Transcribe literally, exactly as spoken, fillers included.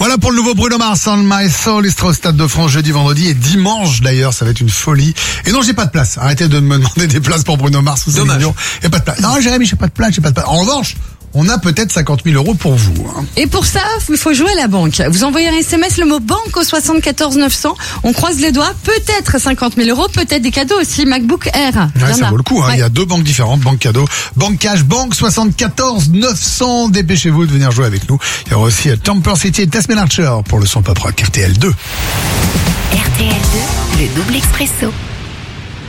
Voilà pour le nouveau Bruno Mars, On My Soul. Il sera au Stade de France jeudi, vendredi et dimanche d'ailleurs. Ça va être une folie. Et non, j'ai pas de place. Arrêtez de me demander des places pour Bruno Mars ou Céline Dion. Il y a pas de place. Non, Jérémy, j'ai pas de place, j'ai pas de place. En revanche, on a peut-être cinquante mille euros pour vous. Hein. Et pour ça, il faut jouer à la banque. Vous envoyez un S M S, le mot banque au soixante-quatorze neuf cents. On croise les doigts. Peut-être cinquante mille euros, peut-être des cadeaux aussi. MacBook Air. Ouais, ça a. vaut le coup. Hein. Ouais. Il y a deux banques différentes. Banque cadeau, banque cash, banque soixante-quatorze neuf cents. Dépêchez-vous de venir jouer avec nous. Il y aura aussi Temper City et Tasman Archer pour le son pop rock R T L deux. R T L deux, le double expresso.